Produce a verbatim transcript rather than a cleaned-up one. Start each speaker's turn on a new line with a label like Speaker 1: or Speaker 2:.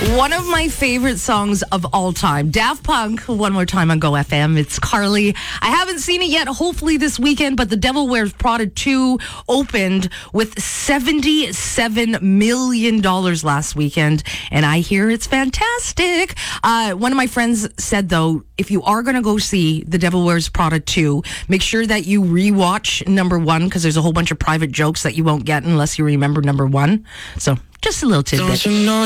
Speaker 1: One of my favorite songs of all time, Daft Punk, one more time on Go F M. It's Carly. I haven't seen it yet, hopefully this weekend, but The Devil Wears Prada two opened with seventy-seven million dollars last weekend, and I hear it's fantastic. Uh, one of my friends said, though, if you are going to go see The Devil Wears Prada two, make sure that you rewatch number one, because there's a whole bunch of private jokes that you won't get unless you remember number one. So, just a little tidbit.